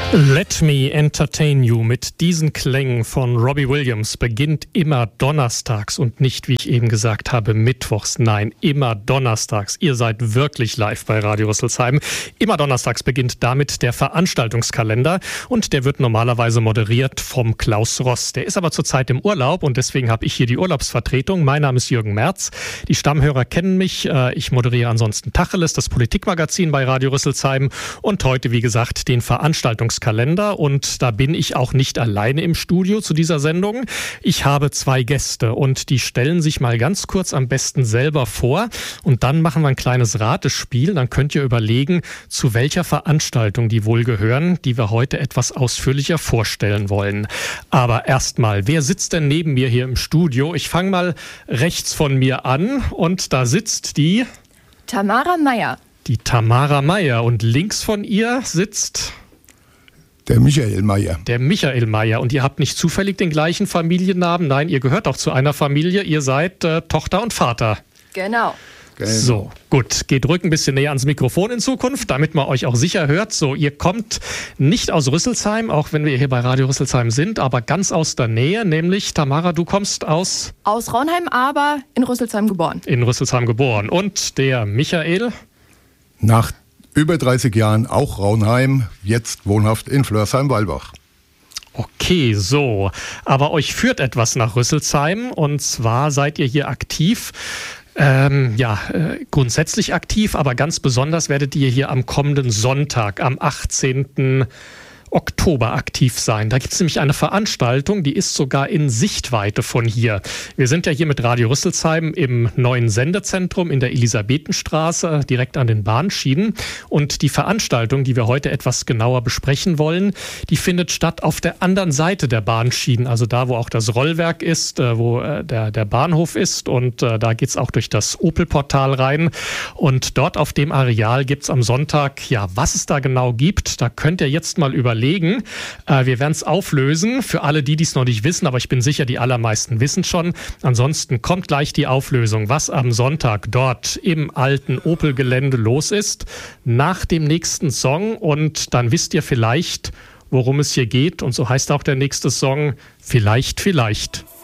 Let Me Entertain You mit diesen Klängen von Robbie Williams beginnt immer donnerstags und nicht, wie ich eben gesagt habe, mittwochs. Nein, immer donnerstags. Ihr seid wirklich live bei Radio Rüsselsheim. Immer donnerstags beginnt damit der Veranstaltungskalender und der wird normalerweise moderiert vom Klaus Ross. Der ist aber zurzeit im Urlaub und deswegen habe ich hier die Urlaubsvertretung. Mein Name ist Jürgen Merz. Die Stammhörer kennen mich. Ich moderiere ansonsten Tacheles, das Politikmagazin bei Radio Rüsselsheim und heute, wie gesagt, den Veranstaltungskalender. Und da bin ich auch nicht alleine im Studio zu dieser Sendung. Ich habe 2 Gäste und die stellen sich mal ganz kurz am besten selber vor und dann machen wir ein kleines Ratespiel. Dann könnt ihr überlegen, zu welcher Veranstaltung die wohl gehören, die wir heute etwas ausführlicher vorstellen wollen. Aber erstmal, wer sitzt denn neben mir hier im Studio? Ich fange mal rechts von mir an und da sitzt die Tamara Meyer. Die Tamara Meyer und links von ihr sitzt der Michael Meyer. Der Michael Meyer. Und ihr habt nicht zufällig den gleichen Familiennamen? Nein, ihr gehört auch zu einer Familie. Ihr seid Tochter und Vater. Genau. So, gut. Geht ruhig ein bisschen näher ans Mikrofon in Zukunft, damit man euch auch sicher hört. So, ihr kommt nicht aus Rüsselsheim, auch wenn wir hier bei Radio Rüsselsheim sind, aber ganz aus der Nähe. Nämlich, Tamara, du kommst aus Raunheim, aber in Rüsselsheim geboren. In Rüsselsheim geboren. Und der Michael? Nach über 30 Jahren auch Raunheim, jetzt wohnhaft in Flörsheim-Walbach. Okay, so. Aber euch führt etwas nach Rüsselsheim und zwar seid ihr hier aktiv. Grundsätzlich aktiv, aber ganz besonders werdet ihr hier am kommenden Sonntag, am 18. Oktober aktiv sein. Da gibt es nämlich eine Veranstaltung, die ist sogar in Sichtweite von hier. Wir sind ja hier mit Radio Rüsselsheim im neuen Sendezentrum in der Elisabethenstraße, direkt an den Bahnschienen. Und die Veranstaltung, die wir heute etwas genauer besprechen wollen, die findet statt auf der anderen Seite der Bahnschienen, also da, wo auch das Rollwerk ist, wo der Bahnhof ist. Und da geht es auch durch das Opel-Portal rein. Und dort auf dem Areal gibt es am Sonntag, ja, was es da genau gibt, da könnt ihr jetzt mal überlegen. Wir werden es auflösen für alle, die es noch nicht wissen, aber ich bin sicher, die allermeisten wissen schon. Ansonsten kommt gleich die Auflösung, was am Sonntag dort im alten Opel-Gelände los ist, nach dem nächsten Song. Und dann wisst ihr vielleicht, worum es hier geht. Und so heißt auch der nächste Song, Vielleicht, vielleicht.